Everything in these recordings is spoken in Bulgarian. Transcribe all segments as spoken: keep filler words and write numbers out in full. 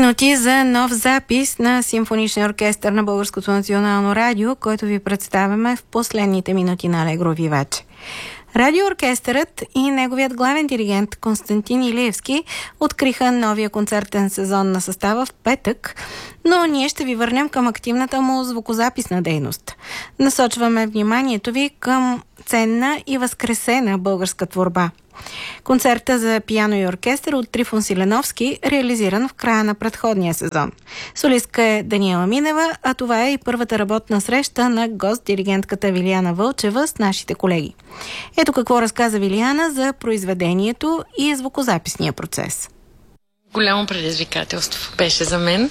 Минути за нов запис на Симфоничния оркестър на Българското национално радио, който ви представяме в последните минути на Алегро Виваче. Радиооркестърът и неговият главен диригент Константин Илиевски откриха новия концертен сезон на състава в петък, но ние ще ви върнем към активната му звукозаписна дейност. Насочваме вниманието ви към ценна и възкресена българска творба. Концерта за пиано и оркестър от Трифон Силеновски, реализиран в края на предходния сезон. Солистка е Даниела Минева, а това е и първата работна среща на гост-диригентката Вилияна Вълчева с нашите колеги. Ето какво разказа Вилияна за произведението и звукозаписния процес. Голямо предизвикателство беше за мен,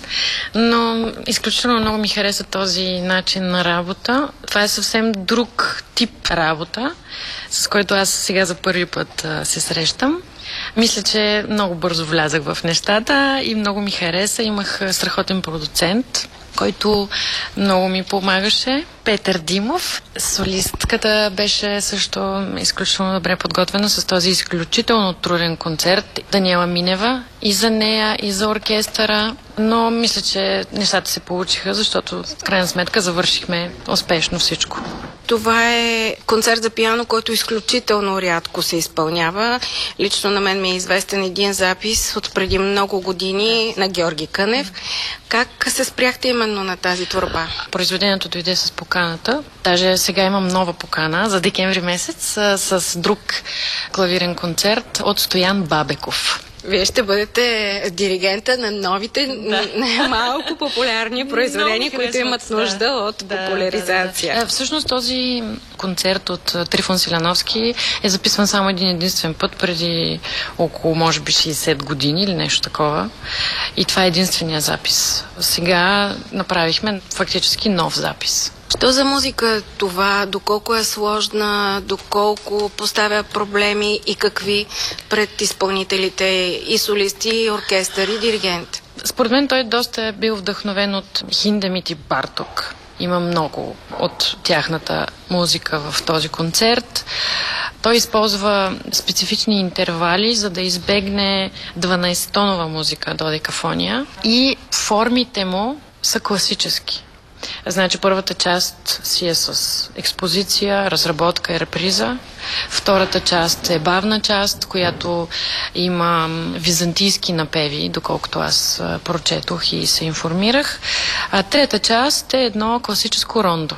но изключително много ми хареса този начин на работа. Това е съвсем друг тип работа, с който аз сега за първи път а, се срещам. Мисля, че много бързо влязах в нещата и много ми хареса. Имах страхотен продуцент, който много ми помагаше. Петър Димов. Солистката беше също изключително добре подготвена с този изключително труден концерт. Даниела Минева и за нея, и за оркестъра. Но мисля, че нещата се получиха, защото в крайна сметка завършихме успешно всичко. Това е концерт за пиано, който изключително рядко се изпълнява. Лично на мен ми е известен един запис от преди много години на Георги Кънев. Как се спряхте именно на тази творба? Произведението дойде с поканата. Даже сега имам нова покана за декември месец с друг клавирен концерт от Стоян Бабеков. Вие ще бъдете диригента на новите, да. малко популярни произведения, които имат нужда от да, популяризация. Да, да, да. Всъщност този концерт от Трифон Силеновски е записван само един единствен път преди около, може би, шейсет години или нещо такова. И това е единствения запис. Сега направихме фактически нов запис. Що за музика това? Доколко е сложна? Доколко поставя проблеми и какви пред изпълнителите и солисти, и оркестър, и диригент? Според мен той доста е бил вдъхновен от Хиндемит и Барток. Има много от тяхната музика в този концерт. Той използва специфични интервали, за да избегне дванайсет-тонова музика, додекафония. И формите му са класически. Значи първата част си е с експозиция, разработка и реприза. Втората част е бавна част, която има византийски напеви, доколкото аз прочетох и се информирах. А трета част е едно класическо рондо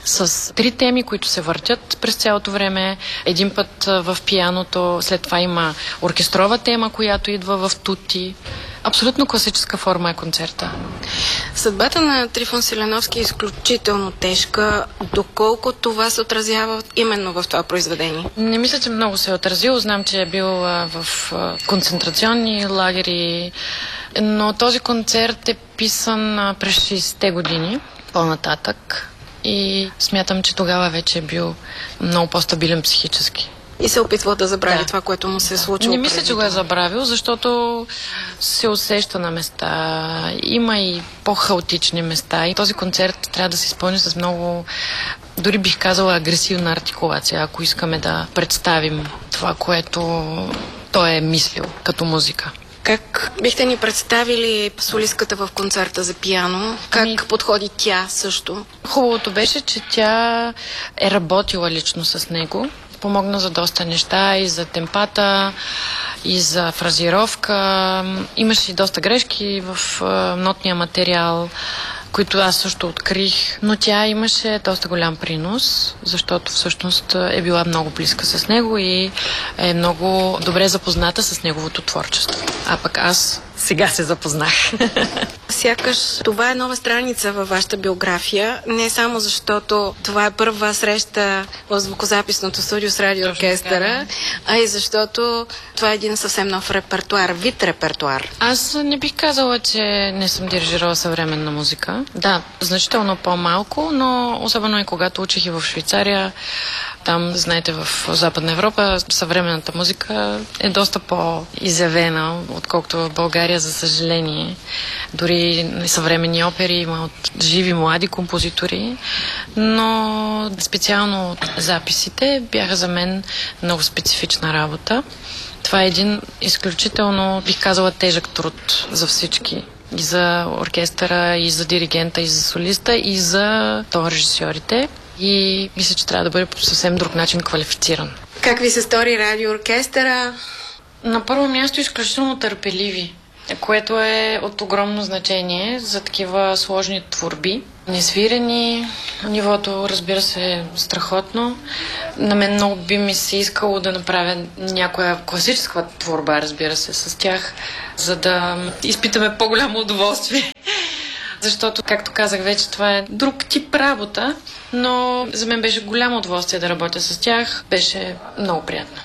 с три теми, които се въртят през цялото време. Един път в пианото, след това има оркестрова тема, която идва в тути. Абсолютно класическа форма е концерта. Съдбата на Трифон Силеновски е изключително тежка. Доколко това се отразява именно в това произведение? Не мисля, че много се е отразил. Знам, че е бил в концентрационни лагери, но този концерт е писан през шейсетте години, по-нататък. И смятам, че тогава вече е бил много по-стабилен психически. И се опитва да забрави да. това, което му се е случило. Не мисля, че го е забравил, защото се усеща на места. Има и по-хаотични места. И този концерт трябва да се изпълни с много, дори бих казала, агресивна артикулация, ако искаме да представим това, което той е мислил като музика. Как бихте ни представили солистката в концерта за пиано? Как ами... подходи тя също? Хубавото беше, че тя е работила лично с него. Помогна за доста неща, и за темпата, и за фразировка. Имаше и доста грешки в нотния материал, които аз също открих, но тя имаше доста голям принос, защото всъщност е била много близка с него и е много добре запозната с неговото творчество. А пък аз сега се запознах. Сякаш това е нова страница във вашата биография, не само защото това е първа среща в звукозаписното студио с радиооркестъра, а и защото това е един съвсем нов репертуар, вид репертуар. Аз не бих казала, че не съм дирижирала съвременна музика. Да, значително по-малко, но особено и когато учих и в Швейцария. Там, знаете, в Западна Европа съвременната музика е доста по-изявена, отколкото в България, за съжаление. Дори съвременни опери има от живи млади композитори, но специално записите бяха за мен много специфична работа. Това е един изключително, бих казала, тежък труд за всички. и за оркестъра, и за диригента, и за солиста, и за то режисьорите. И мисля, че трябва да бъде по съвсем друг начин квалифициран. Как ви се стори радиооркестъра? На първо място изключително търпеливи, което е от огромно значение за такива сложни творби. Несвирени, нивото, разбира се, е страхотно. На мен много би ми се искало да направя някоя класическа творба, разбира се, с тях, за да изпитаме по-голямо удоволствие. Защото, както казах вече, това е друг тип работа, но за мен беше голямо удоволствие да работя с тях. Беше много приятно.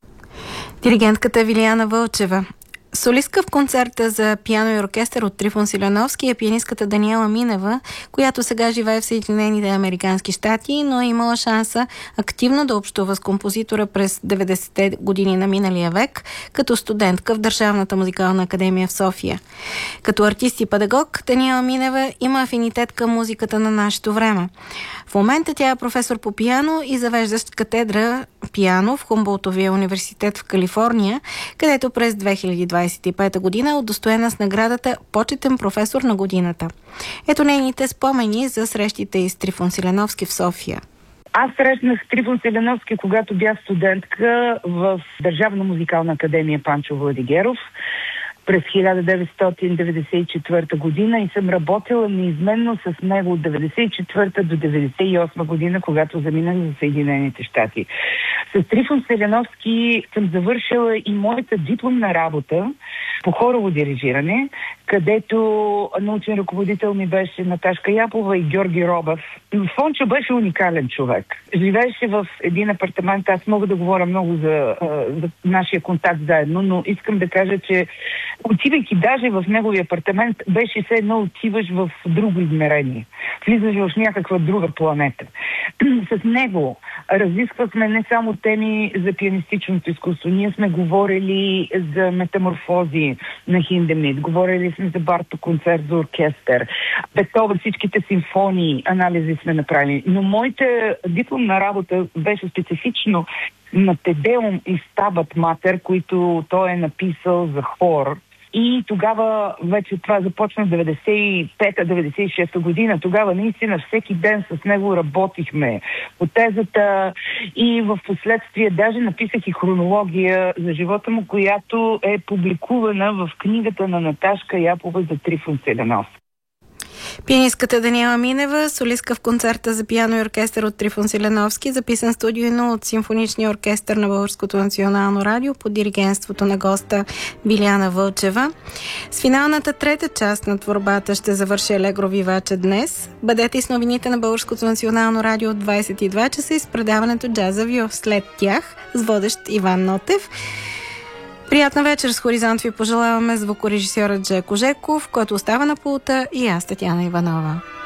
Диригентката Вилияна Вълчева. Солистка в концерта за пиано и оркестър от Трифон Силановски е пианистката Даниела Минева, която сега живее в Съединените американски щати, но е имала шанса активно да общува с композитора през деветдесетте години на миналия век, като студентка в Държавната музикална академия в София. Като артист и педагог, Даниела Минева има афинитет към музиката на нашето време. В момента тя е професор по пиано и завеждащ катедра пиано в Хумболтовия университет в Калифорния, където през две хиляди двадесет и пета година е удостоена с наградата Почетен професор на годината. Ето нейните спомени за срещите и с Трифон Силановски в София. Аз срещнах Трифон Силановски, когато бях студентка в Държавна музикална академия Панчо Владигеров през хиляда деветстотин деветдесет и четвърта година и съм работила неизменно с него от деветдесет и четвърта до деветдесет и осма година, когато заминах за Съединените щати. С Трифон Силановски съм завършила и моята дипломна работа по хорово дирижиране, където научен ръководител ми беше Наташка Япова и Георги Робев. Фончо беше уникален човек. Живееше в един апартамент. Аз мога да говоря много за, за нашия контакт заедно, но искам да кажа, че отивайки даже в неговия апартамент, беше все едно отиваш в друго измерение. Влизаш в някаква друга планета. С него разисквахме не само теми за пианистичното изкуство. Ние сме говорили за метаморфози на Хиндемит, говорили сме за Барток концерт за оркестър, Бетовен, всичките симфонии, анализи сме направили. Но моята дипломна работа беше специфично на Тедеум и Стабат Матер, които той е написал за хор. И тогава вече това започна в деветдесет и пета деветдесет и шеста година. Тогава наистина всеки ден с него работихме по тезата и в последствие даже написах и хронология за живота му, която е публикувана в книгата на Наташка Япова за Трифон Силановски. Пианистката Даниела Минева, солистка в концерта за пиано и оркестър от Трифон Силановски, записан студийно от Симфоничния оркестър на Българското национално радио под диригентството на госта Вилияна Вълчева. С финалната трета част на творбата ще завърши Алегро Виваче днес. Бъдете с новините на Българското национално радио от двадесет и два часа и с предаването Джаза Вю. След тях с водещ Иван Нотев. Приятна вечер с Хоризонт ви пожелаваме звукорежисьорът Жеко Жеков, който остава на пулта, и аз, Татяна Иванова.